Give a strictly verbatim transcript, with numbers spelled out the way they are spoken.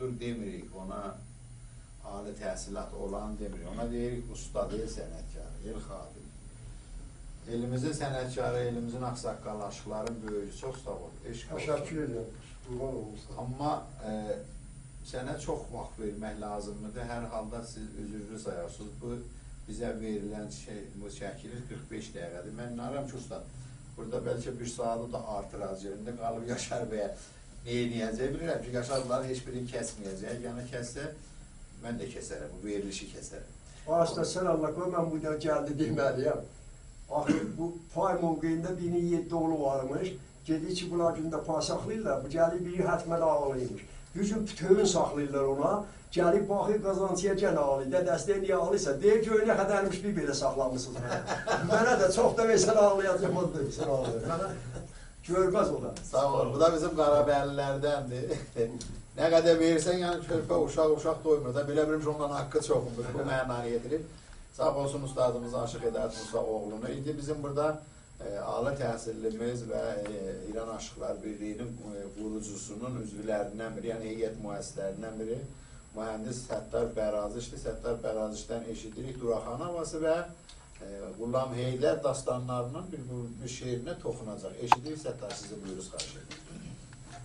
doktor demirik, ona ali təhsilat olan demirik, ona deyirik ustad, el sənətkarı, el xadim. Elimizin sənətkarı, elimizin ağsaqqalı, aşıqların böyücü, çox sağ ol, eşq olsun. Təşəkkür edirəm. Amma e, sənə çox vaxt vermək lazımdır, hər halda siz üzürlü sayarsınız. Bu bizə verilən şey, bu çəkilir qırx beş dəqiqədir. Mən inanıram ki, ustad, burada bəlkə bir saatı da artıracaq, yerində qalıb Yaşar bəyə neyiniyəcək, bilirəm ki, Yaşarların heç birini kəsməyəcək, yəni kəssə, mən də kəsərəm, bu verilişi kəsərəm. Ağaçda sən Allah qoy, mən burada gəldi deməliyəm. Axı, bu pay mövqeyində birinin yeddi oğlu varmış, gedik ki, bunlar gündə pay saxlayırlar, bu gəlib biri hətməli ağlıymış. Gücün bütövün saxlayırlar ona, gəlib baxır qazancıya gən ağlı, dədəstəyə niyə ağlıysa, deyir ki, önə qədərmiş bir belə saxlamışsınız. Mənə də çox da versən ağlayacaq, o da versən ağlayacaq. Mənə görməz o da. Sağ ol, bu da bizim Qarabəllilərdəndir. Nə qədər verirsən, yəni körpə uşaq uşaq doymur da, bilə bilmiş ondan haqqı çoxundur, bu mənanı yetirir. Sağ olsun ustadımız Aşıq Edət Musa oğlunu. İndi bizim burada e, ali təhsilimiz və e, İran Aşıqlar Birliyinin e, qurucusunun üzvlərindən biri, yəni heyət müəssislərindən biri mühəndis Səttar Bərazişdir. Səttar Bərazişdən eşidirik Duraxan havası və e, Qulam Heydər dastanlarının bir, bir şeirinə toxunacaq. Eşidirik Səttar, sizi buyuruz, xahiş edir.